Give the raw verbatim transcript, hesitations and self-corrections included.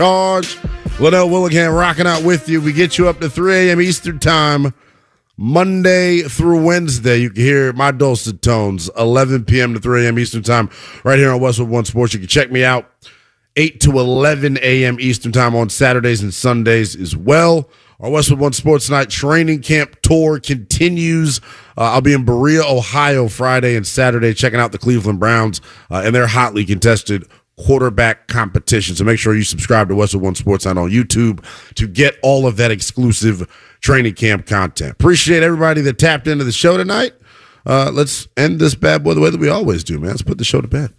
charge. Liddell Willingham rocking out with you. We get you up to three a.m. Eastern time, Monday through Wednesday. You can hear my dulcet tones, eleven p.m. to three a.m. Eastern time, right here on Westwood One Sports. You can check me out eight to eleven a.m. Eastern time on Saturdays and Sundays as well. Our Westwood One Sports Night training camp tour continues. Uh, I'll be in Berea, Ohio, Friday and Saturday, checking out the Cleveland Browns uh, and their hotly contested quarterback competition. So make sure you subscribe to Westwood One Sports Night on YouTube to get all of that exclusive training camp content. Appreciate everybody that tapped into the show tonight. Uh, let's end this bad boy the way that we always do, man. Let's put the show to bed.